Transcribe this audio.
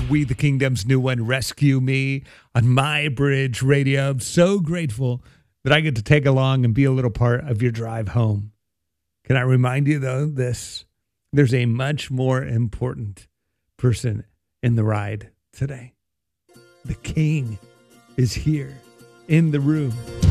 We the Kingdom's new one, Rescue Me, on My Bridge Radio. I'm so grateful that I get to take along and be a little part of your drive home. Can I remind you, though, this? There's a much more important person in the ride today. The King is here in the room.